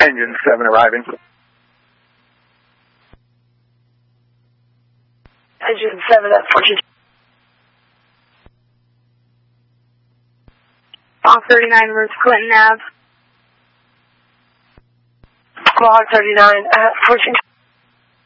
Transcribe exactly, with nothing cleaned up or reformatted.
Engine seven arriving. Engine seven at fourteen. Squawk thirty-nine, where's Clinton Ave? Squawk thirty-nine at fourteen.